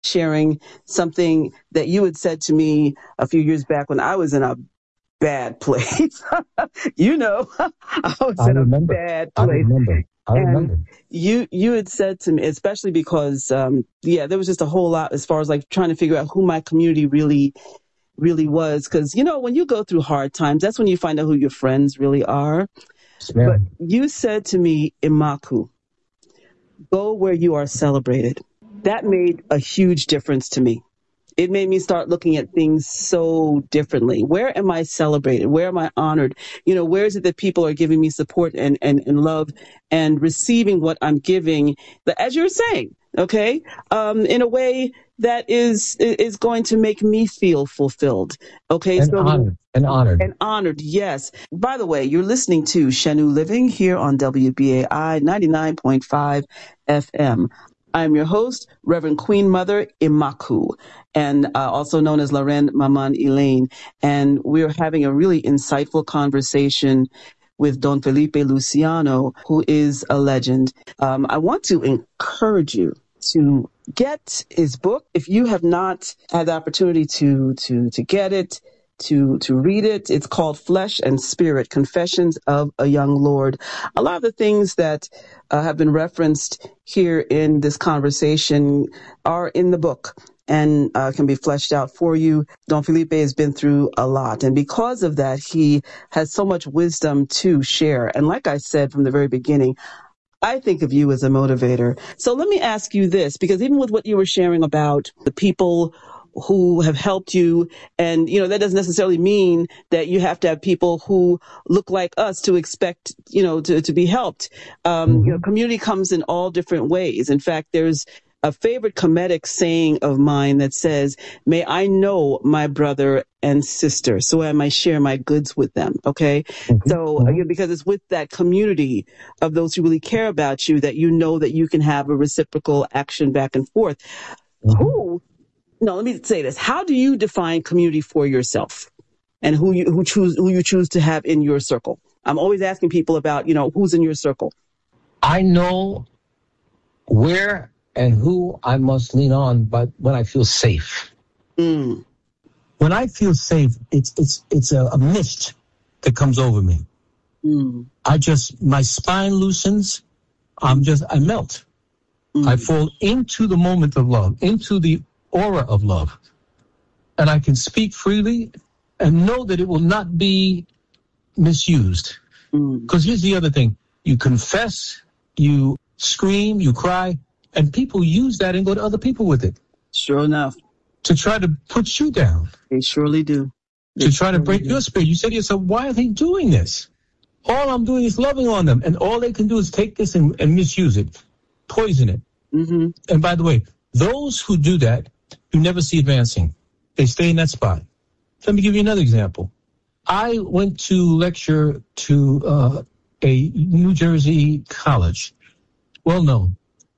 sharing something that you had said to me a few years back when I was in a bad place. You know, I was in a bad place. I And remember. you had said to me, especially because, there was just a whole lot as far as like trying to figure out who my community really was. Because, you know, when you go through hard times, that's when you find out who your friends really are. Yeah. But you said to me, Imaku, go where you are celebrated. That made a huge difference to me. It made me start looking at things so differently. Where am I celebrated? Where am I honored? You know, where is it that people are giving me support and love and receiving what I'm giving, as you're saying, okay, in a way that is going to make me feel fulfilled. Okay. And honored. And honored, yes. By the way, you're listening to Shanu Living here on WBAI 99.5 FM. I'm your host, Reverend Queen Mother Imaku, and also known as Loren Maman Elaine. And we're having a really insightful conversation with Don Felipe Luciano, who is a legend. I want to encourage you to get his book. If you have not had the opportunity to get it, to read it, it's called Flesh and Spirit, Confessions of a Young Lord. A lot of the things that have been referenced here in this conversation are in the book and can be fleshed out for you. Don Felipe has been through a lot, and because of that, he has so much wisdom to share. And like I said from the very beginning, I think of you as a motivator. So let me ask you this, because even with what you were sharing about the people who have helped you, and, you know, that doesn't necessarily mean that you have to have people who look like us to expect, you know, to be helped. You know, community comes in all different ways. In fact, there's a favorite comedic saying of mine that says, may I know my brother and sister, so I might share my goods with them. Okay. So because it's with that community of those who really care about you that you know that you can have a reciprocal action back and forth. No, let me say this. How do you define community for yourself, and who you choose to have in your circle? I'm always asking people about, you know, who's in your circle. I know where and who I must lean on, but when I feel safe. When I feel safe, it's a mist that comes over me. My spine loosens. I melt. I fall into the moment of love, into the aura of love, and I can speak freely and know that it will not be misused. Because here's the other thing: you confess, you scream, you cry, and people use that and go to other people with it. Sure enough, to try to put you down. They surely do. To try to break your spirit. You say to yourself, why are they doing this? All I'm doing is loving on them, and all they can do is take this and misuse it, poison it. And by the way, those who do that, you never see advancing. They stay in that spot. Let me give you another example. I went to lecture to a New Jersey college, well known.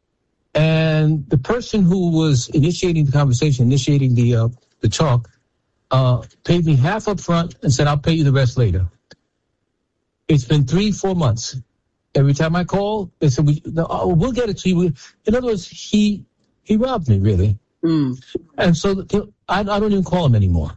And the person who was initiating the conversation, initiating the talk, paid me half up front and said, I'll pay you the rest later. It's been 3-4 months. Every time I call, they said, we'll get it to you. In other words, he robbed me, really. And so I don't even call him anymore.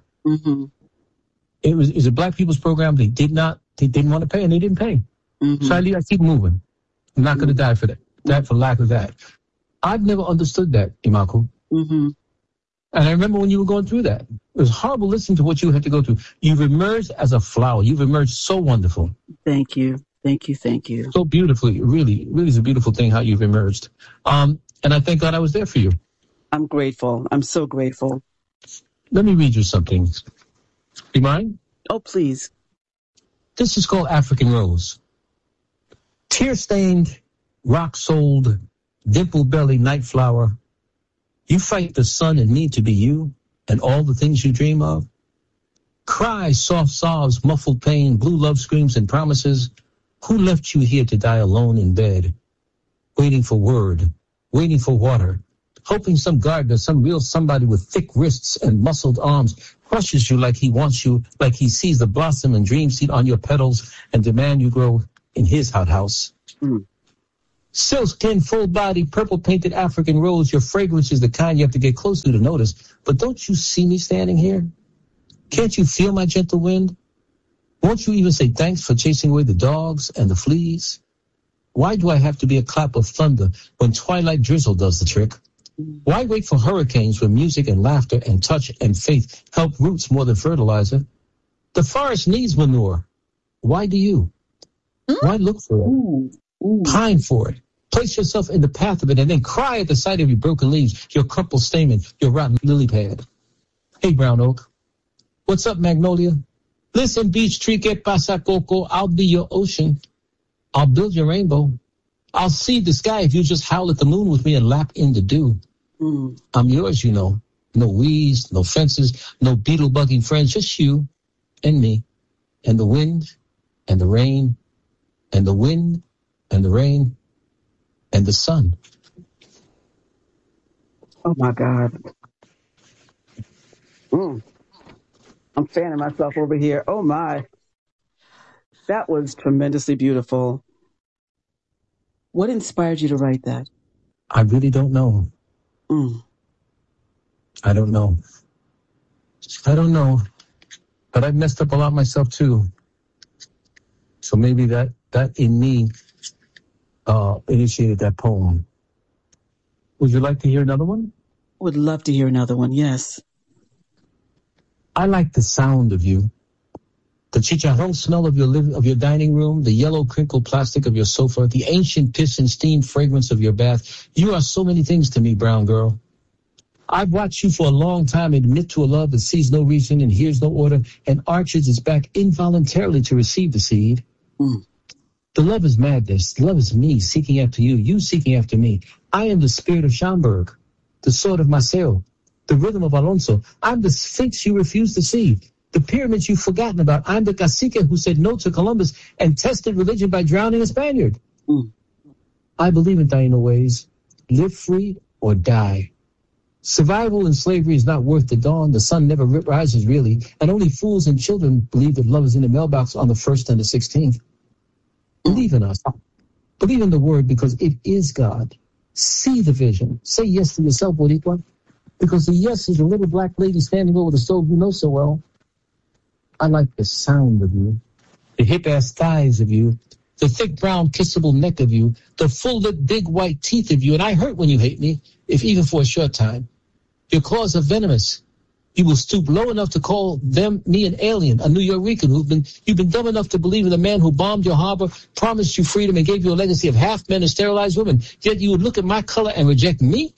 It was a black people's program. They didn't want to pay, and they didn't pay. So I keep moving. I'm not going to die for that, for lack of that. I've never understood that, Imaku. And I remember when you were going through that. It was horrible listening to what you had to go through. You've emerged as a flower. You've emerged so wonderful. Thank you. Thank you. Thank you. So beautifully. Really, really is a beautiful thing how you've emerged. And I thank God I was there for you. I'm grateful. I'm so grateful. Let me read you something. You mind? Oh, please. This is called African Rose. Tear-stained, rock-soled, dimple-bellied night flower, you fight the sun and need to be you and all the things you dream of. Cries, soft sobs, muffled pain, blue love screams and promises. Who left you here to die alone in bed? Waiting for word, waiting for water, hoping some gardener, some real somebody with thick wrists and muscled arms crushes you like he wants you, like he sees the blossom and dream seed on your petals and demand you grow in his hothouse. Silk skin, full body, purple painted African rose. Your fragrance is the kind you have to get close to notice. But don't you see me standing here? Can't you feel my gentle wind? Won't you even say thanks for chasing away the dogs and the fleas? Why do I have to be a clap of thunder when twilight drizzle does the trick? Why wait for hurricanes when music and laughter and touch and faith help roots more than fertilizer? The forest needs manure. Why do you? Why look for it? Pine for it. Place yourself in the path of it and then cry at the sight of your broken leaves, your crumpled stamen, your rotten lily pad. Hey, brown oak. What's up, magnolia? Listen, beech tree, que pasa, coco? I'll be your ocean. I'll build your rainbow. I'll seed the sky if you just howl at the moon with me and lap in the dew. I'm yours, you know. No weeds, no fences, no beetle-bugging friends, just you and me and the wind and the rain and the wind and the rain and the sun. Oh, my God. I'm fanning myself over here. Oh, my. That was tremendously beautiful. What inspired you to write that? I really don't know. I don't know. But I've messed up a lot myself, too. So maybe that in me initiated that poem. Would you like to hear another one? Would love to hear another one, yes. I like the sound of you. The chicharrón smell of your dining room, the yellow crinkled plastic of your sofa, the ancient piss and steam fragrance of your bath. You are so many things to me, brown girl. I've watched you for a long time admit to a love that sees no reason and hears no order and arches its back involuntarily to receive the seed. The love is madness. The love is me seeking after you, you seeking after me. I am the spirit of Schomburg, the sword of Maceo, the rhythm of Alonso. I'm the sphinx you refuse to see, the pyramids you've forgotten about. I'm the cacique who said no to Columbus and tested religion by drowning a Spaniard. I believe in Taino ways. Live free or die. Survival in slavery is not worth the dawn. The sun never rises, really. And only fools and children believe that love is in the mailbox on the 1st and the 16th. Believe in us. Believe in the word because it is God. See the vision. Say yes to yourself, Boricua. Because the yes is a little black lady standing over the stove you know so well. I like the sound of you. The hip-ass thighs of you. The thick brown kissable neck of you. The full-lipped big white teeth of you. And I hurt when you hate me, if even for a short time. Your claws are venomous. You will stoop low enough to call me an alien, a New Yorker you've been dumb enough to believe in the man who bombed your harbor, promised you freedom, and gave you a legacy of half men and sterilized women. Yet you would look at my color and reject me?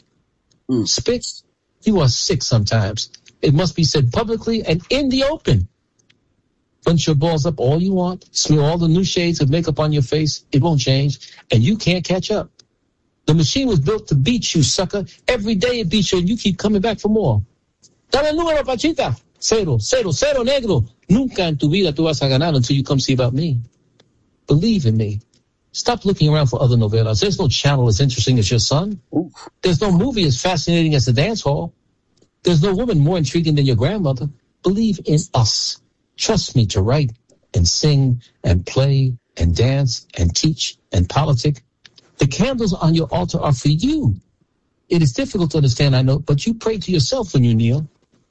Spitz, you are sick sometimes. It must be said publicly and in the open. Bunch your balls up all you want, smear all the new shades of makeup on your face. It won't change, and you can't catch up. The machine was built to beat you, sucker. Every day it beats you, and you keep coming back for more. Dame el número, Pachita. 0, 0, 0, negro. Nunca en tu vida tú vas a ganar until you come see about me. Believe in me. Stop looking around for other novelas. There's no channel as interesting as your son. There's no movie as fascinating as the dance hall. There's no woman more intriguing than your grandmother. Believe in us. Trust me to write and sing and play and dance and teach and politic. The candles on your altar are for you. It is difficult to understand, I know, but you pray to yourself when you kneel.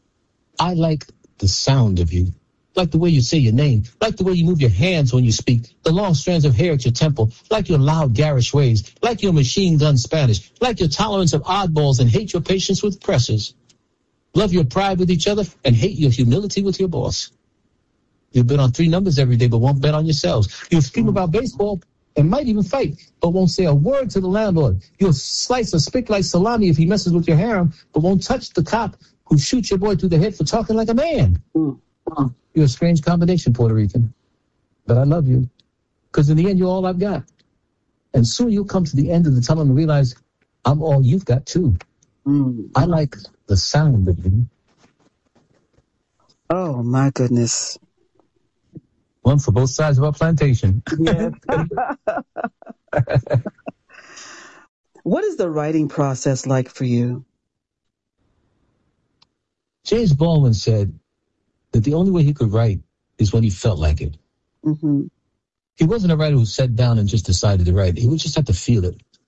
I like the sound of you, like the way you say your name, like the way you move your hands when you speak, the long strands of hair at your temple, like your loud garish ways, like your machine gun Spanish, like your tolerance of oddballs and hate your patience with pressers. Love your pride with each other and hate your humility with your boss. You bet on 3 numbers every day, but won't bet on yourselves. You'll scream about baseball and might even fight, but won't say a word to the landlord. You'll slice a spick like salami if he messes with your harem, but won't touch the cop who shoots your boy through the head for talking like a man. You're a strange combination, Puerto Rican. But I love you, because in the end, you're all I've got. And soon you'll come to the end of the tunnel and realize I'm all you've got, too. I like the sound of you. Oh, my goodness. One for both sides of our plantation. Yes. What is the writing process like for you? James Baldwin said that the only way he could write is when he felt like it. He wasn't a writer who sat down and just decided to write. He would just have to feel it.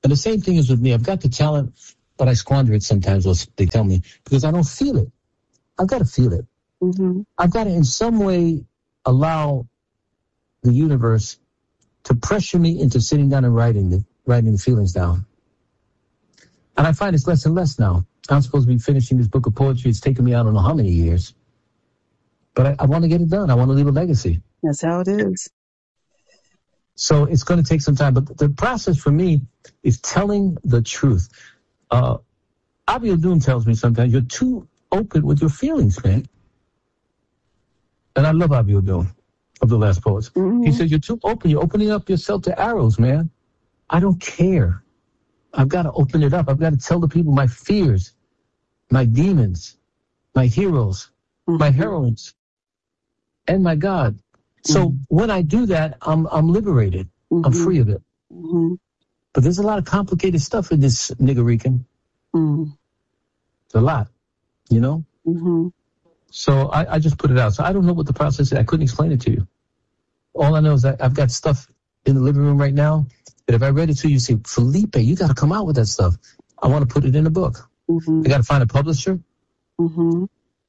And the same thing is with me. I've got the talent, but I squander it sometimes, or they tell me, because I don't feel it. I've got to feel it. Mm-hmm. I've got to, in some way, allow the universe to pressure me into sitting down and writing the feelings down. And I find it's less and less now. I'm supposed to be finishing this book of poetry. It's taken me, I don't know how many years. But I want to get it done. I want to leave a legacy. That's how it is. So it's going to take some time. But the process for me is telling the truth. Abiodun tells me sometimes, you're too open with your feelings, man. And I love Abiodun of the Last Poets. Mm-hmm. He says, you're too open. You're opening up yourself to arrows, man. I don't care. I've got to open it up. I've got to tell the people my fears, my demons, my heroes, mm-hmm. my heroines, and my God. So mm-hmm. when I do that, I'm liberated. Mm-hmm. I'm free of it. Mm-hmm. But there's a lot of complicated stuff in this niggerican. Mm-hmm. It's a lot, you know? Mm-hmm. So I just put it out. So I don't know what the process is. I couldn't explain it to you. All I know is that I've got stuff in the living room right now that if I read it to you, say, Felipe, you got to come out with that stuff. I want to put it in a book. Mm-hmm. I got to find a publisher. Mm-hmm.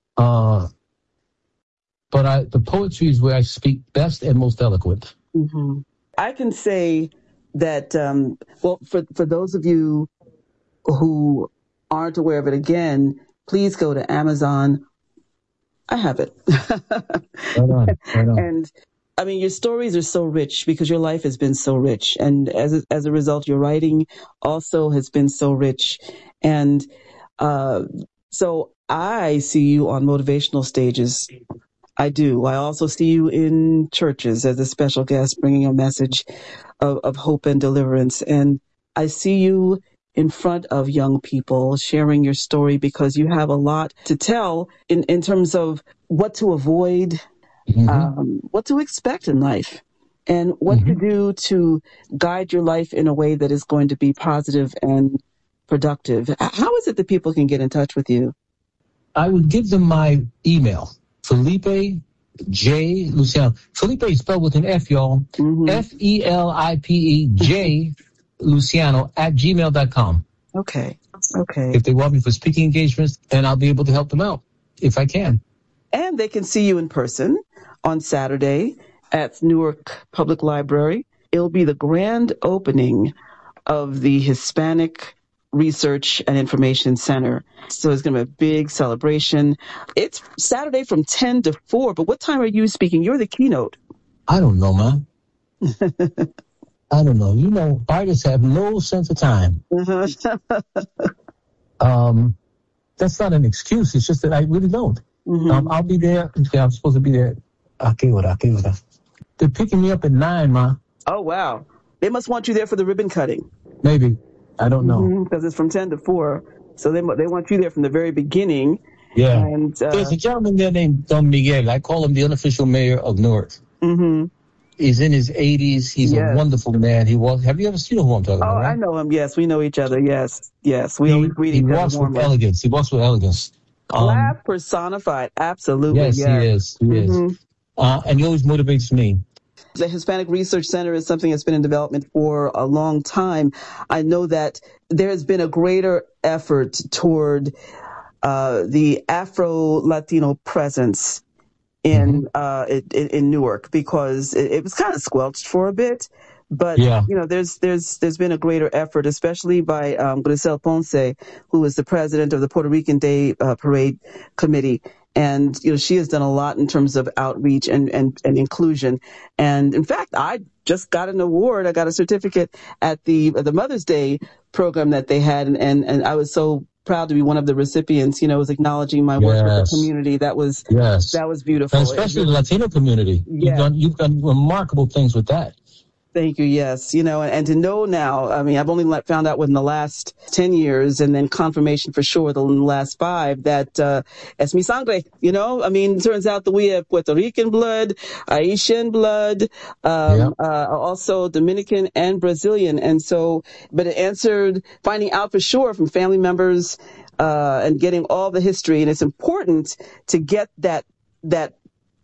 But the poetry is where I speak best and most eloquent. Mm-hmm. I can say that, for those of you who aren't aware of it, again, please go to Amazon. I have it. Right on. And I mean, your stories are so rich because your life has been so rich. And as a result, your writing also has been so rich. And so I see you on motivational stages. I do. I also see you in churches as a special guest, bringing a message of hope and deliverance. And I see you in front of young people sharing your story because you have a lot to tell in terms of what to avoid, mm-hmm. What to expect in life, and what mm-hmm. to do to guide your life in a way that is going to be positive and productive. How is it that people can get in touch with you? I would give them my email. Felipe J. Luciano. Felipe is spelled with an F, y'all. Mm-hmm. Felipe J. Luciano @gmail.com. Okay. If they want me for speaking engagements, then I'll be able to help them out if I can. And they can see you in person on Saturday at Newark Public Library. It'll be the grand opening of the Hispanic Research and Information Center. So it's going to be a big celebration. It's Saturday from 10 to 4, but what time are you speaking? You're the keynote. I don't know, man. I don't know. You know, artists have no sense of time. That's not an excuse. It's just that I really don't. Mm-hmm. I'll be there. Okay, I'm supposed to be there. They're picking me up at 9, ma. Oh, wow. They must want you there for the ribbon cutting. Maybe. I don't know. Because it's from 10 to 4. So they want you there from the very beginning. Yeah. And there's a gentleman there named Don Miguel. I call him the unofficial mayor of Newark. Mm-hmm. He's in his 80s. He's a wonderful man. Have you ever seen who I'm talking about? Right? I know him. Yes, we know each other. Yes. We always greet each other. He walks with elegance. Class personified. Absolutely. Yes, he is. He mm-hmm. is. And he always motivates me. The Hispanic Research Center is something that's been in development for a long time. I know that there has been a greater effort toward the Afro-Latino presence in Newark because it was kind of squelched for a bit. But, there's been a greater effort, especially by Grisel Ponce, who is the president of the Puerto Rican Day Parade Committee. And, she has done a lot in terms of outreach and inclusion. And in fact, I just got an award. I got a certificate at the Mother's Day program that they had. And I was so proud to be one of the recipients, was acknowledging my work with the community. That was beautiful. And especially the Latino community. Yeah. You've done remarkable things with that. Thank you. Yes. And to know now, I mean, I've only found out within the last 10 years and then confirmation for sure in the last 5 that es mi sangre, I mean, it turns out that we have Puerto Rican blood, Haitian blood, also Dominican and Brazilian. And so, but it answered finding out for sure from family members and getting all the history. And it's important to get that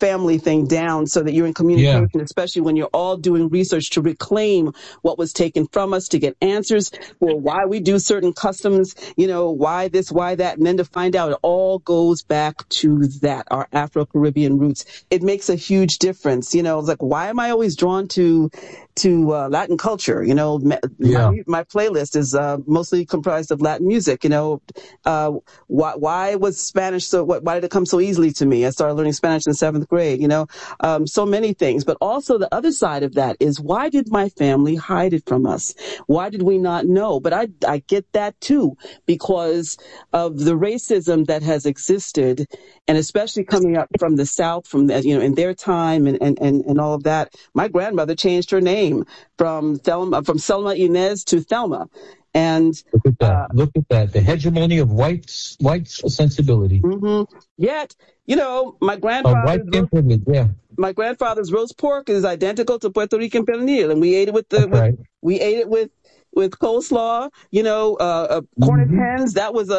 family thing down so that you're in communication, especially when you're all doing research to reclaim what was taken from us, to get answers for why we do certain customs, why this, why that, and then to find out it all goes back to that, our Afro-Caribbean roots. It makes a huge difference. It's like, why am I always drawn to Latin culture? My playlist is mostly comprised of Latin music. Why was Spanish why did it come so easily to me? I started learning Spanish in 7th grade, so many things. But also the other side of that is, why did my family hide it from us? Why did we not know? But I get that too, because of the racism that has existed, and especially coming up from the South, from in their time and all of that. My grandmother changed her name from Selma Inez to Thelma. And look at that. The hegemony of white sensibility. Mm-hmm. Yet, my grandfather's roast pork is identical to Puerto Rican pernil, and we ate it with coleslaw. Corned hens. That was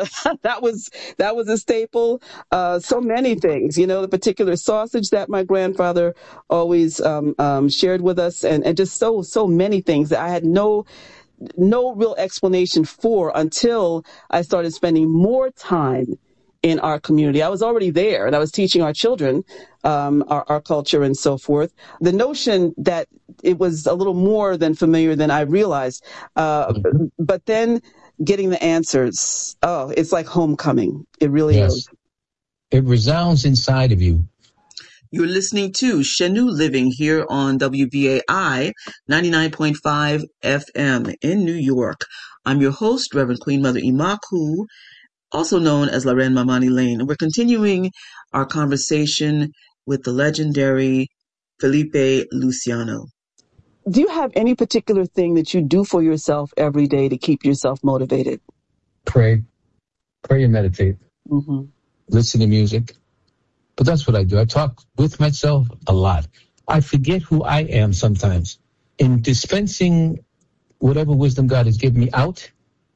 a staple. So many things. The particular sausage that my grandfather always shared with us, and just so many things that I had no real explanation for until I started spending more time in our community. I was already there, and I was teaching our children our culture and so forth. The notion that it was a little more than familiar than I realized, but then getting the answers, it's like homecoming. It really is. It resounds inside of you. You're listening to Shenu Living here on WBAI 99.5 FM in New York. I'm your host, Reverend Queen Mother Imaku, also known as Laren Mamani Lane. And we're continuing our conversation with the legendary Felipe Luciano. Do you have any particular thing that you do for yourself every day to keep yourself motivated? Pray and meditate. Mm-hmm. Listen to music. But that's what I do. I talk with myself a lot. I forget who I am sometimes. In dispensing whatever wisdom God has given me out,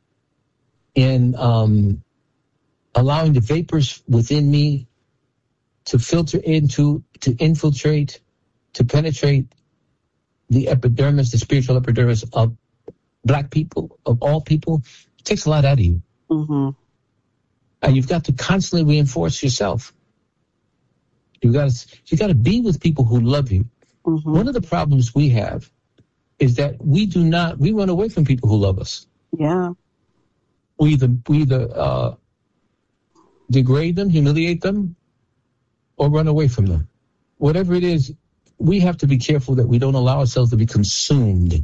in allowing the vapors within me to filter into, to infiltrate, to penetrate the epidermis, the spiritual epidermis of Black people, of all people, it takes a lot out of you. Mm-hmm. And you've got to constantly reinforce yourself. You got to be with people who love you. Mm-hmm. One of the problems we have is that we run away from people who love us. Yeah. We either degrade them, humiliate them, or run away from them. Whatever it is, we have to be careful that we don't allow ourselves to be consumed,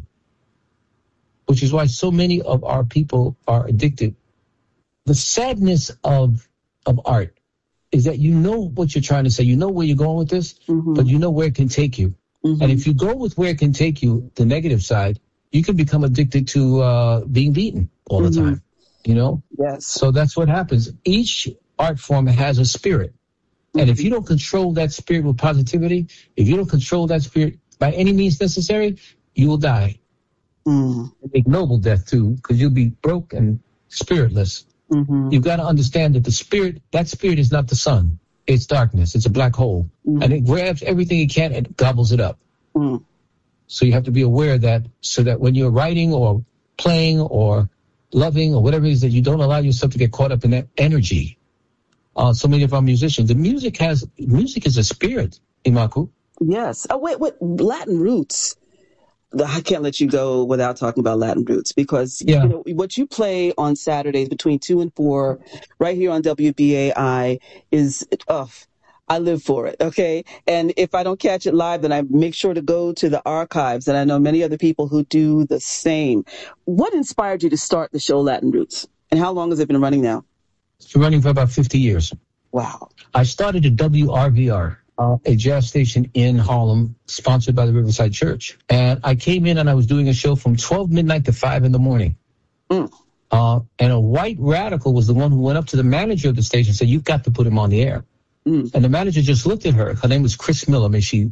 which is why so many of our people are addicted. The sadness of art is that you know what you're trying to say. You know where you're going with this, mm-hmm. but you know where it can take you. Mm-hmm. And if you go with where it can take you, the negative side, you can become addicted to being beaten all the mm-hmm. time, Yes. So that's what happens. Each art form has a spirit. Mm-hmm. And if you don't control that spirit with positivity, if you don't control that spirit by any means necessary, you will die. Mm. An ignoble death, too, because you'll be broke and spiritless. Mm-hmm. You've got to understand that that spirit is not the sun. It's darkness. It's a black hole. Mm-hmm. And it grabs everything it can and gobbles it up. Mm. So you have to be aware of that, so that when you're writing or playing or loving or whatever it is, that you don't allow yourself to get caught up in that energy. So many of our musicians, music is a spirit, Imaku. Yes. Oh, wait, Latin roots. I can't let you go without talking about Latin roots, because what you play on Saturdays between 2 and 4 right here on WBAI is, I live for it. Okay. And if I don't catch it live, then I make sure to go to the archives, and I know many other people who do the same. What inspired you to start the show Latin Roots, and how long has it been running now? It's been running for about 50 years. Wow. I started at WRVR. A jazz station in Harlem, sponsored by the Riverside Church. And I came in and I was doing a show from 12 midnight to 5 in the morning. Mm. And a white radical was the one who went up to the manager of the station and said, "You've got to put him on the air." Mm. And the manager just looked at her. Her name was Chris Miller. May she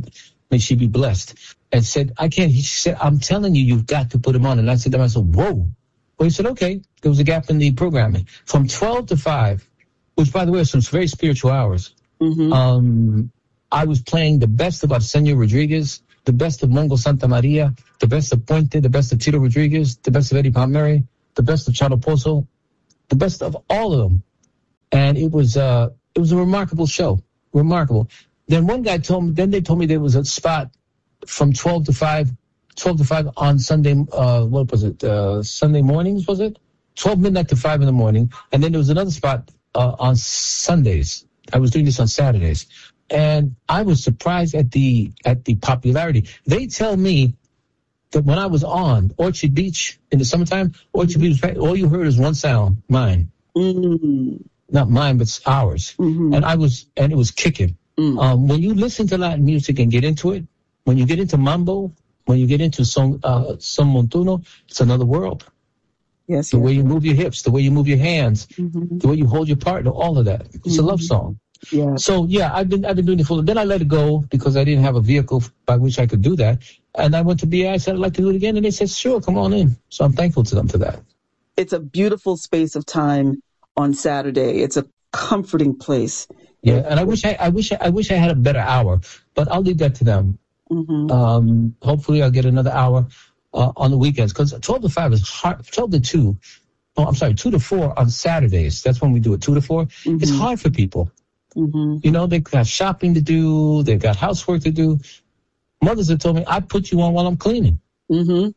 be blessed. And said, "I can't." He said, "I'm telling you, you've got to put him on." And I said to myself, "Whoa." Well, he said, "Okay." There was a gap in the programming from 12 to 5, which, by the way, are some very spiritual hours. Mm-hmm. I was playing the best of Arsenio Rodriguez, the best of Mongo Santa Maria, the best of Puente, the best of Tito Rodriguez, the best of Eddie Palmieri, the best of Chano Pozo, the best of all of them. And it was a remarkable show. Remarkable. Then they told me there was a spot from 12 to 5 on Sunday, what was it? Sunday mornings, was it? 12 midnight to 5 in the morning. And then there was another spot on Sundays. I was doing this on Saturdays. And I was surprised at the popularity. They tell me that when I was on Orchard Beach in the summertime, Orchard Beach, all you heard is one sound, mine. Mm-hmm. Not mine, but ours. Mm-hmm. And it was kicking. Mm. When you listen to Latin music and get into it, when you get into mambo, when you get into son montuno, it's another world. Yes. The way you move your hips, the way you move your hands, the way you hold your partner, all of that. It's a love song. Yeah. So yeah, I've been doing it for. Then I let it go because I didn't have a vehicle by which I could do that. And I went to BI. I said I'd like to do it again, and they said sure, come on in. So I'm thankful to them for that. It's a beautiful space of time on Saturday. It's a comforting place. Yeah, and I wish I had a better hour, but I'll leave that to them. Mm-hmm. Hopefully I'll get another hour on the weekends, because 12 to 5 is hard. 12 to 2. Oh, I'm sorry, 2 to 4 on Saturdays. That's when we do it. 2 to 4. Mm-hmm. It's hard for people. Mm-hmm. You know, they've got shopping to do. They've got housework to do. Mothers have told me, I put you on while I'm cleaning. Mm-hmm.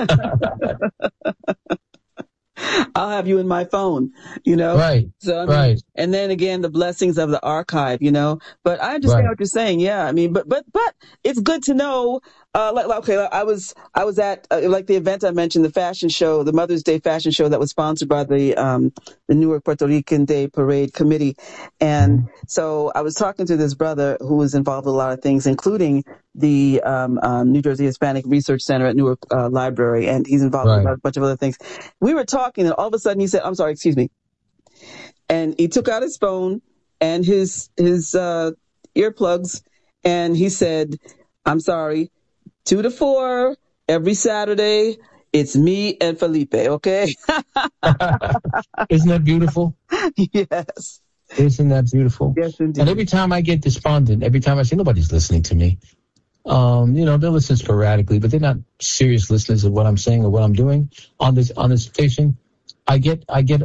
I'll have you in my phone, you know? Right. So, I mean, right. And then again, the blessings of the archive, you know? But I understand what you're saying. Yeah. I mean, but it's good to know, I was at, like the event I mentioned, the fashion show, the Mother's Day fashion show that was sponsored by the Newark Puerto Rican Day Parade Committee. And so I was talking to this brother who was involved with a lot of things, including the New Jersey Hispanic Research Center at Newark Library, and he's involved with a bunch of other things. We were talking, and all of a sudden he said, I'm sorry, excuse me. And he took out his phone and his earplugs, and he said, I'm sorry, 2 to 4 every Saturday. It's me and Felipe, okay? Isn't that beautiful? Yes. Isn't that beautiful? Yes, indeed. And every time I get despondent, every time I say nobody's listening to me, you know, they'll listen sporadically, but they're not serious listeners of what I'm saying or what I'm doing on this station. I hear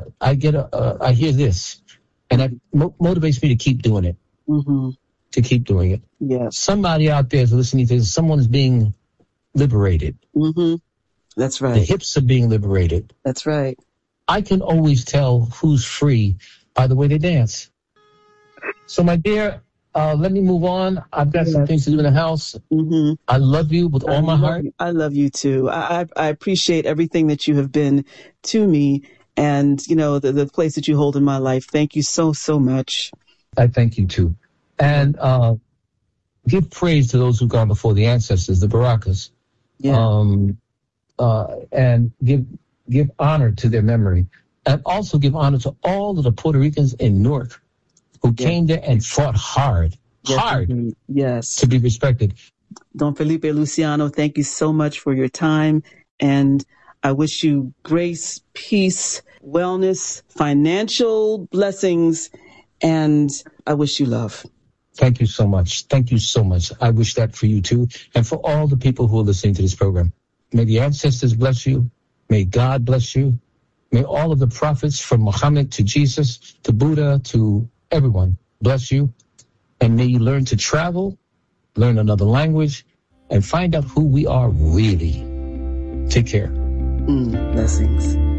this, and that motivates me to keep doing it. Mm-hmm. To keep doing it. Yes. Somebody out there is listening to this. Someone's being liberated. Mm-hmm. That's right. The hips are being liberated. That's right. I can always tell who's free by the way they dance. So, my dear, let me move on. I've got some things to do in the house. Mm-hmm. I love you with all my heart. I love you too. I appreciate everything that you have been to me, and, you know, the place that you hold in my life. Thank you so, so much. I thank you too. And give praise to those who've gone before, the ancestors, the Barakas. Yeah. And give honor to their memory. And also give honor to all of the Puerto Ricans in Newark who came there and fought hard. Yes. To be respected. Don Felipe Luciano, thank you so much for your time. And I wish you grace, peace, wellness, financial blessings, and I wish you love. Thank you so much. Thank you so much. I wish that for you too, and for all the people who are listening to this program. May the ancestors bless you. May God bless you. May all of the prophets, from Muhammad to Jesus to Buddha to everyone, bless you. And may you learn to travel, learn another language, and find out who we are really. Take care. Blessings.